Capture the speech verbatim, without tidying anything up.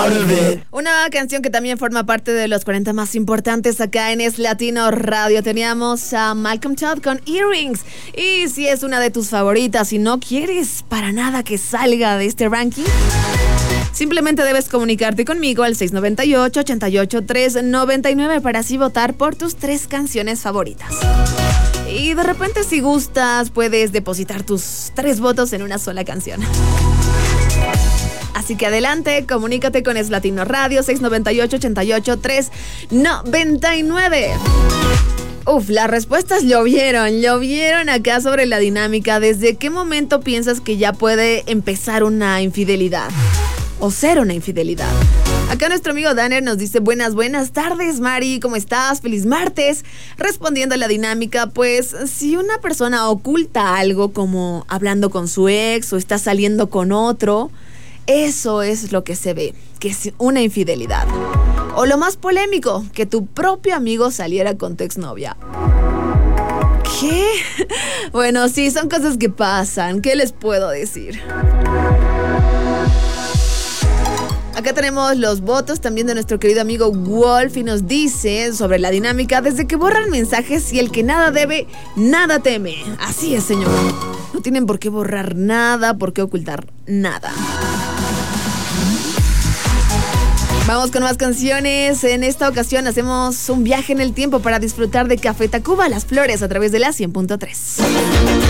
Una canción que también forma parte de los cuarenta más importantes acá en Es Latino Radio. Teníamos a Malcolm Todd con Earrings. Y si es una de tus favoritas y no quieres para nada que salga de este ranking, simplemente debes comunicarte conmigo al seis nueve ocho, ocho ocho tres, nueve nueve para así votar por tus tres canciones favoritas. Y de repente, si gustas, puedes depositar tus tres votos en una sola canción. Así que adelante, comunícate con Es Latino Radio, seis nueve ocho, ocho ocho tres, nueve nueve. Uf, las respuestas llovieron, llovieron acá sobre la dinámica. ¿Desde qué momento piensas que ya puede empezar una infidelidad? O ser una infidelidad. Acá nuestro amigo Danner nos dice: buenas, buenas tardes, Mari, ¿cómo estás? Feliz martes. Respondiendo a la dinámica, pues si una persona oculta algo, como hablando con su ex o está saliendo con otro, eso es lo que se ve, que es una infidelidad. O lo más polémico, que tu propio amigo saliera con tu exnovia. ¿Qué? Bueno, sí, son cosas que pasan. ¿Qué les puedo decir? Acá tenemos los votos también de nuestro querido amigo Wolf y nos dice sobre la dinámica: desde que borran mensajes y el que nada debe, nada teme. Así es, señor. No tienen por qué borrar nada, por qué ocultar nada. Vamos con más canciones. En esta ocasión hacemos un viaje en el tiempo para disfrutar de Café Tacuba, Las Flores, a través de la cien punto tres.